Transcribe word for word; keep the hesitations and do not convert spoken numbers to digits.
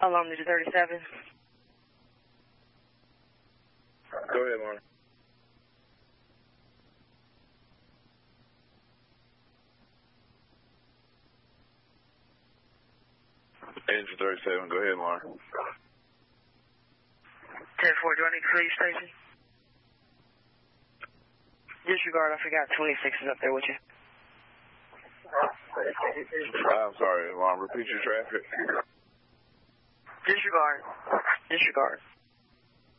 Alarm Ninja thirty-seven. Go ahead, Marlon. Engine thirty-seven, go ahead, Marlon. ten four, do I need to clear your station? Disregard, I forgot twenty-six is up there with you. I'm sorry, Alarm, repeat your traffic. Disregard. Disregard.